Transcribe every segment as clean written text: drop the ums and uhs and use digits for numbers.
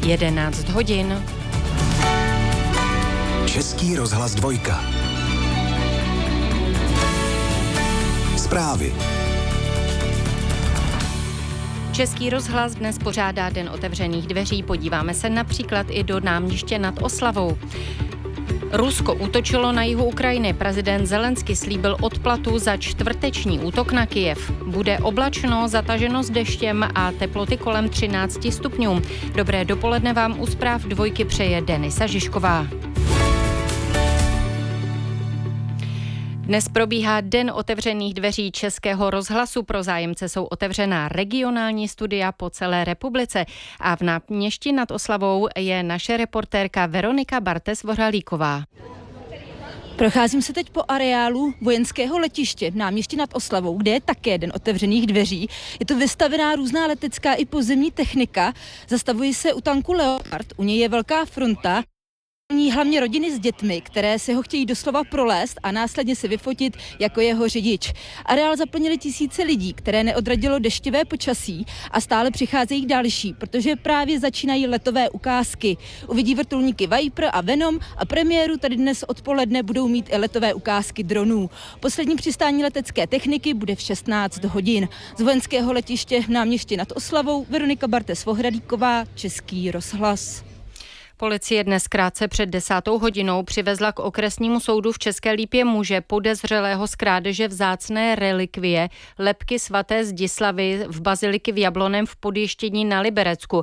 11 hodin. Český rozhlas 2. Zprávy. Český rozhlas dnes pořádá Den otevřených dveří. Podíváme se například i do náměstí nad Oslavou. Rusko útočilo na jihu Ukrajiny. Prezident Zelenský slíbil odplatu za čtvrteční útok na Kyjev. Bude oblačno, zataženo s deštěm a teploty kolem 13 stupňů. Dobré dopoledne vám u zpráv 2 přeje Denisa Žižková. Dnes probíhá Den otevřených dveří Českého rozhlasu. Pro zájemce jsou otevřená regionální studia po celé republice. A v náměstí nad Oslavou je naše reportérka Veronika Bartes-Vořalíková. Procházím se teď po areálu vojenského letiště v náměstí nad Oslavou, kde je také Den otevřených dveří. Je to vystavená různá letecká i pozemní technika. Zastavuji se u tanku Leopard, u něj je velká fronta. Hlavně rodiny s dětmi, které si ho chtějí doslova prolézt a následně si vyfotit jako jeho řidič. Areál zaplnili tisíce lidí, které neodradilo deštivé počasí a stále přicházejí další, protože právě začínají letové ukázky. Uvidí vrtulníky Viper a Venom a premiéru tady dnes odpoledne budou mít i letové ukázky dronů. Poslední přistání letecké techniky bude v 16 hodin. Z vojenského letiště v náměstí nad Oslavou Veronika Bartes-Vořalíková, Český rozhlas. Policie dnes krátce před 10. hodinou přivezla k okresnímu soudu v České Lípě muže podezřelého z krádeže vzácné relikvie lebky svaté Zdislavy v baziliky v Jablonném v Podještění na Liberecku.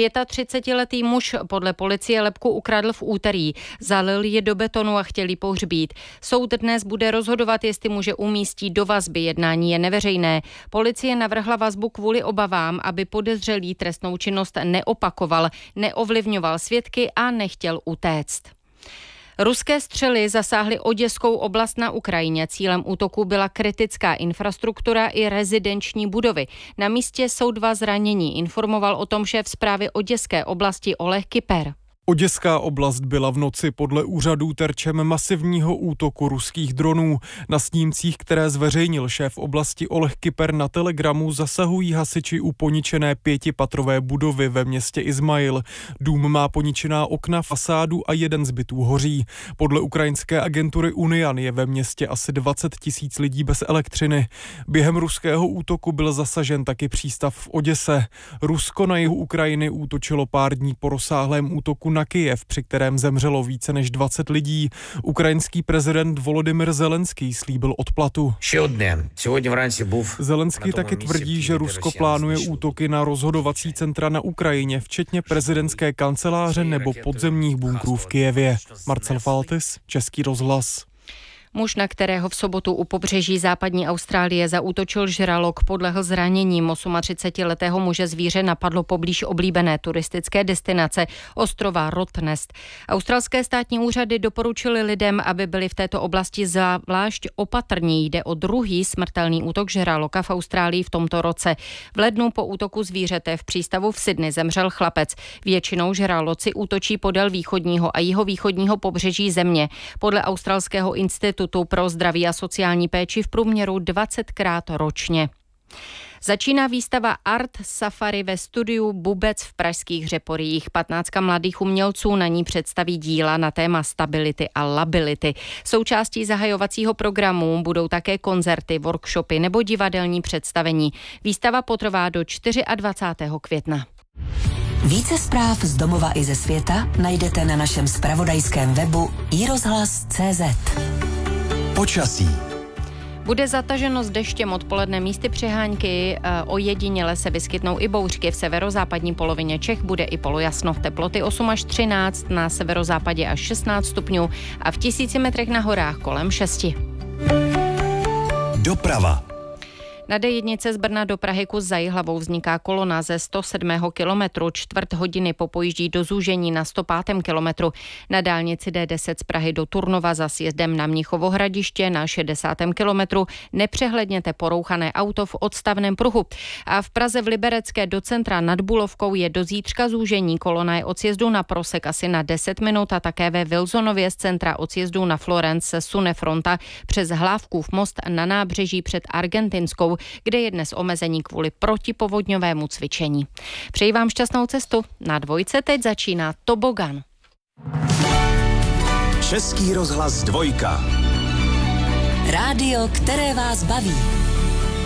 35letý muž podle policie lebku ukradl v úterý, zalil je do betonu a chtěl ji pohřbít. Soud dnes bude rozhodovat, jestli muže umístí do vazby, jednání je neveřejné. Policie navrhla vazbu kvůli obavám, aby podezřelý trestnou činnost neopakoval, neovlivňoval svědky a nechtěl utéct. Ruské střely zasáhly Oděskou oblast na Ukrajině. Cílem útoku byla kritická infrastruktura i rezidenční budovy. Na místě jsou 2 zranění, informoval o tom šéf zprávy Oděské oblasti Oleh Kyper. Oděská oblast byla v noci podle úřadů terčem masivního útoku ruských dronů. Na snímcích, které zveřejnil šéf oblasti Oleh Kyper na Telegramu, zasahují hasiči u poničené 5patrové budovy ve městě Izmail. Dům má poničená okna, fasádu a 1 z bytů hoří. Podle ukrajinské agentury Unian je ve městě asi 20 000 lidí bez elektřiny. Během ruského útoku byl zasažen taky přístav v Oděse. Rusko na jihu Ukrajiny útočilo pár dní po rozsáhlém útoku na Kyjev, při kterém zemřelo více než 20 lidí. Ukrajinský prezident Volodymyr Zelenský slíbil odplatu. Zelenský taky tvrdí, že Rusko plánuje útoky na rozhodovací centra na Ukrajině, včetně prezidentské kanceláře nebo podzemních bunkrů v Kyjevě. Marcel Faltis, Český rozhlas. Muž, na kterého v sobotu u pobřeží západní Austrálie zaútočil žralok, podlehl zraněním. 38letého muže zvíře napadlo poblíž oblíbené turistické destinace ostrova Rottnest. Australské státní úřady doporučily lidem, aby byli v této oblasti zvlášť opatrní. Jde o druhý smrtelný útok žraloka v Austrálii v tomto roce. V lednu po útoku zvířete v přístavu v Sydney zemřel chlapec. Většinou žraloci útočí podél východního a jihovýchodního pobřeží země. Podle australského institutu pro zdraví a sociální péči v průměru 20krát ročně. Začíná výstava Art Safari ve studiu Bubec v pražských Řeporyjích. 15 mladých umělců na ní představí díla na téma stability a lability. Součástí zahajovacího programu budou také koncerty, workshopy nebo divadelní představení. Výstava potrvá do 24. května. Více zpráv z domova i ze světa najdete na našem zpravodajském webu iRozhlas.cz. Počasí. Bude zataženo s deštěm odpoledne, místy přehánky, ojediněle se vyskytnou i bouřky. V severozápadní polovině Čech bude i polojasno. Teploty 8 až 13, na severozápadě až 16 stupňů a v 1000 metrech na horách kolem 6. Doprava. Na D1 z Brna do Prahy kus za Jihlavou vzniká kolona ze 107. kilometru, čtvrt hodiny po pojíždí do zúžení na 105. kilometru. Na dálnici D10 z Prahy do Turnova za sjezdem na Mnichovo Hradiště na 60. kilometru nepřehledněte porouchané auto v odstavném pruhu. A v Praze v Liberecké do centra nad Bulovkou je do zítřka zúžení. Kolona je od sjezdu na Prosek asi na 10 minut a také ve Wilsonově z centra od sjezdu na Florence se sune fronta přes Hlávkův most na nábřeží před Argentinskou kde je dnes omezení kvůli protipovodňovému cvičení. Přeji vám šťastnou cestu. Na Dvojce teď začíná tobogan. Český rozhlas 2. Rádio, které vás baví.